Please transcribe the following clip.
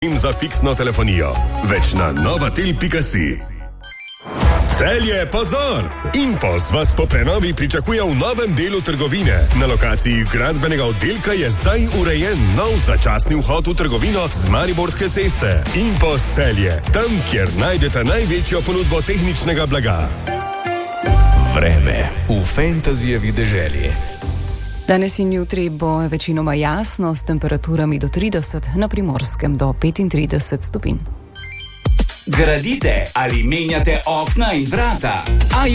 in za fiksno telefonijo. Več na novatel.si. Celje, pozor! Impos vas po prenovi pričakuje v novem delu trgovine. Na lokaciji gradbenega oddelka je zdaj urejen nov začasni vhod v trgovino z Mariborske ceste. Impos Celje, tam, kjer najdete največjo ponudbo tehničnega blaga. Vreme v Fantasyjevi deželi. Danes in jutri bo večinoma jasno s temperaturami do 30, na Primorskem do 35 stopinj. Gradite ali menjate okna in vrata?